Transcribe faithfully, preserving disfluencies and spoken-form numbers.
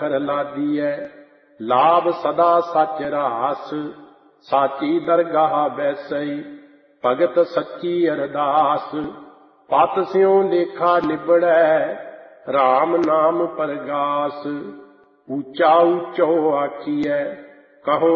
अखर लादीऐ। लाभ सदा सच रास, साची दरगाह बैसई। भगत सच्ची अरदास, पत स्यों लेखा निबड़ै। राम नाम परगास, ऊंचा ऊंचो आखिए। कहो